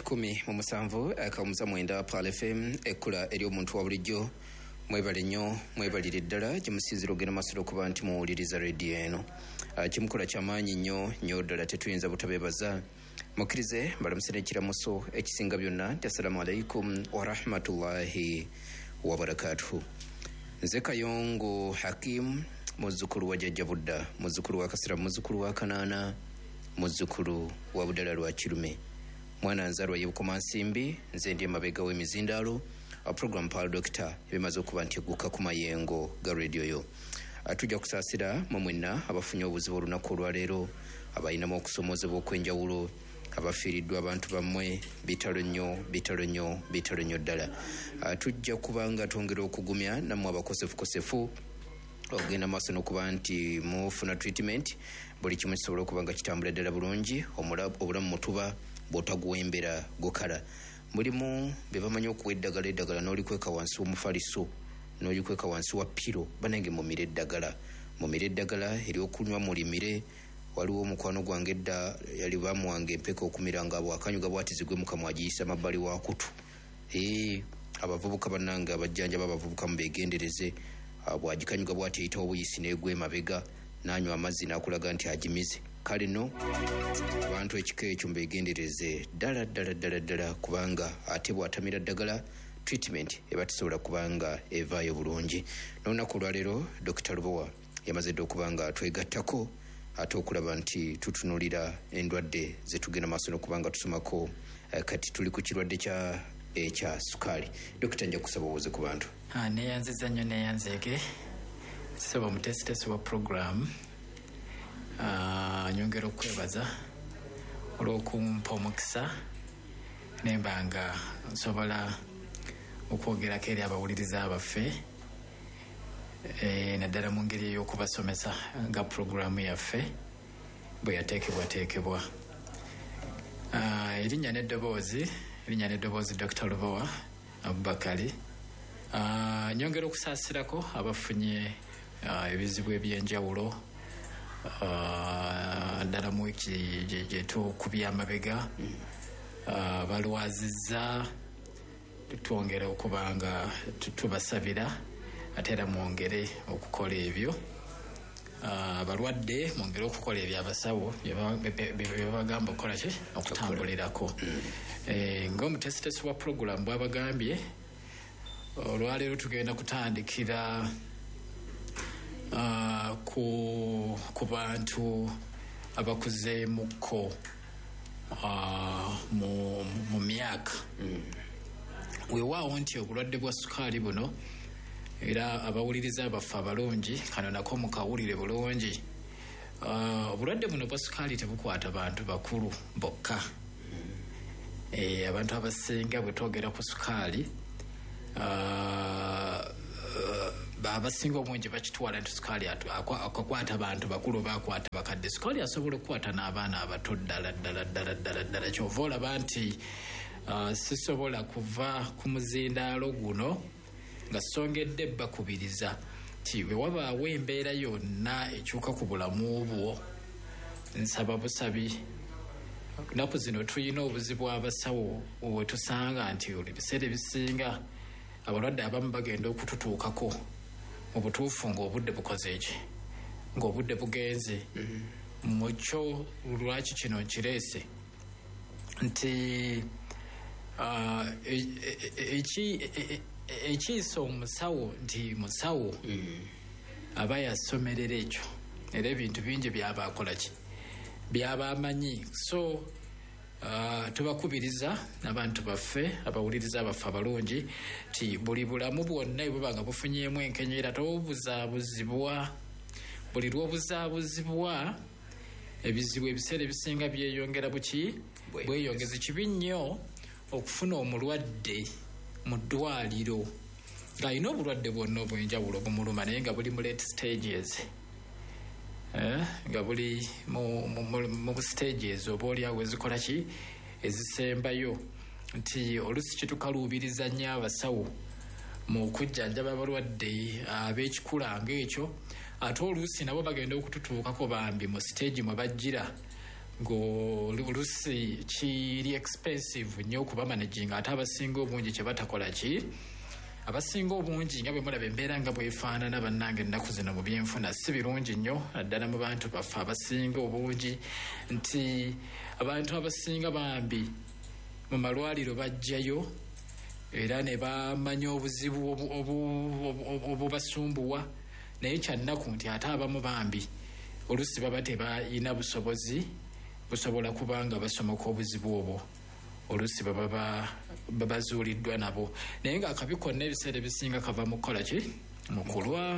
10:7 akamuza mwenda Pal FM ekula eri omuntu wa bulijjo mwebale nnyo mwebalire ddala kimusinziro gena masiro kuba nti muwuliriza radio eno kimukola kyamaanyi nnyo ddala tetuyinza butabebaza mukkirize mbalamusire ekiramuso ekisinga byonna nti assalamu alaikum wa rahmatullahi wa barakatuhu. Nze Kayongo Hakim muzzukulu wa Jjajja Budda, muzzukulu wa Kasira, muzzukulu wa Kanaana, muzzukulu wa Budala lwa Kirume, mwana nzalwa y'Ebukoma Nsimbi. Nze ndi emabega w'emizindaalo a program Pal Doctor ebimaze okuba nti egguka ku mayengo ga radio yo. Tujja kusaasira mu mwenna abafunye obuzibu olunaku olwaleero, abalinamu okusomoozebwa okw'enjawulo, abafiiriddwa abantu bammwe, bitalo nnyo ddala. Tujja kuba nga twongera okugumya nammwe abakosefukosefu ogenda maaso n'okuba nti mufuna treatment buli kimu kisobola okuba nga kitambula ddala bulungi, obulamu mutuba bw'otaguwembera gukala. Mulimu be bamanyi okuwa eddagala n'olikweka wansi w'omufaliso n'olikweka wansi wa piro banange mumire eddagala ery'okunywa mulimire. Waliwo omukwano gwange edda yali bamuwanga empeka okumira nga bwakanyuga bwatizigwe mukamwa agiyisa mabbali wa kutu. Abavubuka bannange abajjanja babavubuka mubegendereze, bwagikanyuga bwati eyitawo obuyisi n'egwa emabega n'anywa amazzi n'akulaga nti agimize. Kale no abantu ekika ekyo mubegendereze ddala kubanga ate bwatamira ddagala treatment eba tisobola kubanga evaayo bulungi. N'olunaku olwaleero Dr. Lubowa yamaze dda okuba nga twegattako ate okulaba nti tutunulira endwadde zetugenda maaso n'okubanga tusomako. Kati tuli ku kirwadde ekya sukaali. Dokita, nja kusaba obuuze ku bantu. Neyanziza nnyo neyanzeege saba omutesitesi wa program. Nyongera okwebaza olw'okumpa omukisa nemba nga nsobola okwogerako eri abawuliriza abaffe naddala mu ngeri ey'okubasomesa nga programu yaffe bwe yateekebwa. Erinnya n'eddoboozi Dr. Lubowa Abubakari. Nyongera okusaasirako abafunye ebizibu eby'enjawulo ddala mu wiki gye tukubya amabega, balwazizza, twongere okuba nga tubasabira ate era mwongere okukola ebyo. Abalwadde mwongere okukola ebyo abasawo bye babagamba okukola ki okutambulirako. Ng'omutesitesi wa program bw'abagambye, olwaleero tugenda kutandikira ku bantu abakuzeemuko mu myaka. Weewaawo nti obulwadde bwa sukaali buno, era abawuliriza baffe abalungi kano nako mukawulire bulungi, obulwadde buno bwa sukaali tebukwata bantu bakulu bokka. Abantu abasinga bwe twogera ku sukaali, abasinga obungi bakitwala nti sukaali akakwata abantu bakulu, bakwata bakadde. Sukaali asobola okukwata n'abaana abato ddala. Kyova olaba nti sisobola kuva ku muzindaalo guno nga songedde bakubiriza ti bwe wabaawo embeera yonna ekyuka ku bulamu bwo, nsaba busabi. Nnaku zino tulina obuzibu abasawo we tusanga nti ebiseera ebisinga abalwadde abamu bagenda okututuukako mu butuufu ng'obudde bukoze eki, ng'obudde bugenze. Mukyo lwaki kino nkireese nti ekiisa omusawo nti musawo aba yasomerera ekyo, era ebintu bingi byaba akola ki, byaba amanyi. So tubakubiriza n'abantu baffe abawuliriza baffe abalungi ti buli bulamu bwonna buba nga bufunyeemu enkenyera tobuzaabuzibwa. Buli lw'obuzaabuzibwa ebizibu ebiseera ebisinga byeyongera bweyongeza. Kibi nnyo okufuna omulwadde mu ddwaliro ng'alina obulwadde bwonna obw'enjawulo bumuluma naye nga buli mu late stages, nga buli mu stages oba oliawo ezikola ki ezisembayo. Nti olusi kitukaluubiriza nnyo abasawo mu kujjanjaba abalwadde ab'ekikula ng'ekyo, ate oluusi nabo bagenda okututuukako bambi mu stage mwe bajjira ng'olusi kiri expensive nnyo okuba managing ate abasinga obungi kye batakola ki abasinga obungi nga bwe mulaba embeera nga bwefaanana bannange ennaku zino mu byenfuna si birungi nnyo naddala mu bantu baffe abasinga obungi nti abantu abasinga bambi mu malwaliro bajjayo era ne bamanya obuzibu obubasumbuwa naye kyannaku nti ate abamu bambi olusi baba tebayina busobozi busobola kubanga basomoka obuzibu obwo olusi baba bazuuliddwa nabo naye ngaakabi konna ebiseera ebisinga kava mu kukola ki mu kulwa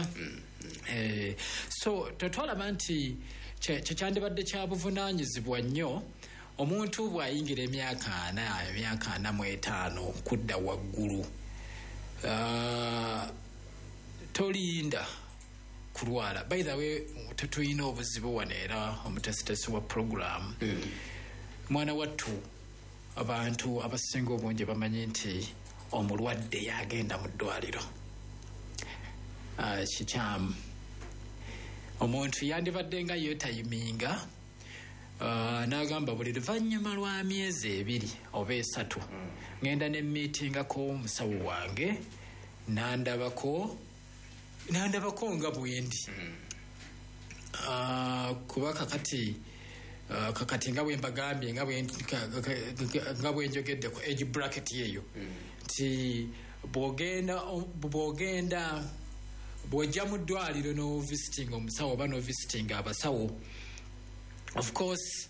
so tetwalaba nti kyekyandibadde kya buvunaanyizibwa nnyo omuntu bw'ayingira emyaka 45 kudda waggulu tolinda kulwala. By the way, tetulina obuzibu wano era omutesitesi wa program mwana wattu abantu abasinga obungi bamanyi nti omulwadde yagenda mu ddwaliro kikyamu omuntu yandibadde nga yeetayiminga n'agamba buli luvannyuma lwa myezi 2 oba 3 ngenda ne miitingako omusawo wange nandabako nga bwendi kuba kakati nga bwe mbagambye nga bwe njogedde ku age bracket yeyo nti bw'ojja mu ddwaliro no visiting omusawo oba no visiting abasawo of course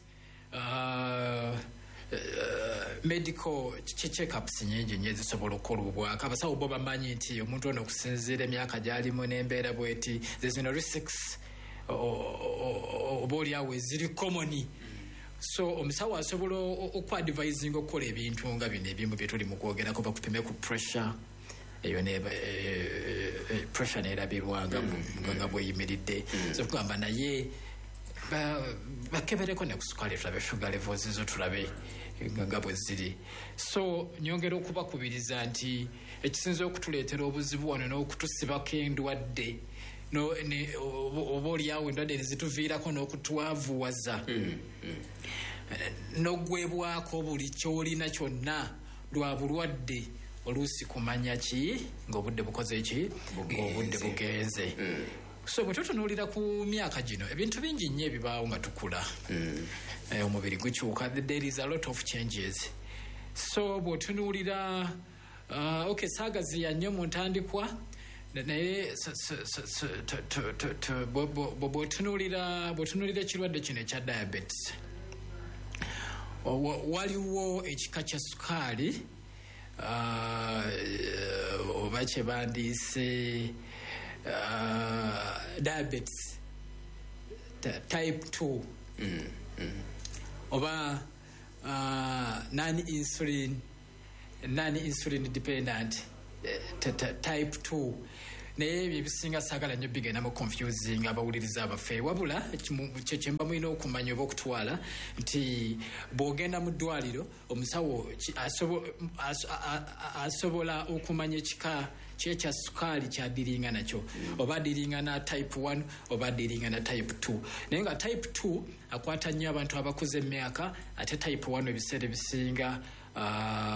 medical check-ups nyingi nnyo ezisobola okukolebwako abasawo bo bamanyi nti omuntu ono okusinziira emyaka gy'alimu n'embeera bweti zino risks oba oliawo eziri common so omusawo asobola okuadvisinga okukola ebintu nga bino ebimu byetuli mu kwogerako bakupime ku pressure eyo pressure neerabirwanga nga bweyimiridde so kugamba naye bakebereko ne ku sukaali tulabe sugar levels zo tulabe nga bwe ziri so nyongera okubakubiriza nti ekisinza okutuleetera obuzibu wano n'okutusibako endwadde oba oliawo endwadde nezituviirako n'okutwavuwaza n'ogwebwako buli kyolina kyonna lwa bulwadde oluusi kumanya ki ng'obudde bukoze ki ng'obudde bugenze so bwe tutunuulira ku myaka gino ebintu bingi nnyo ebibaawo nga tukula omubiri gukyuka there is a lot of changes so bw'otunuulira saagaziya nnyo mu ntandikwa naye bw'otunuulira ekirwadde kino ekya diabetes waliwo ekika kya sukaali oba kye bandiise diabetes type 2 oba non-insulin dependent type 2 naye ebyo ebisinga saagala nnyo bigenda mu confusing abawuliriza abaffe wabula kyemba mulina okumanya oba okutwala nti bw'ogenda mu ddwaliro omusawo asobola okumanya ekika kyekya sukaali kyadiringa nakyo oba adiringa na type 1 oba adiringa na type 2 naye nga type 2 akwata nnyo abantu abakuze emyaka ate type 1 ebiseera ebisinga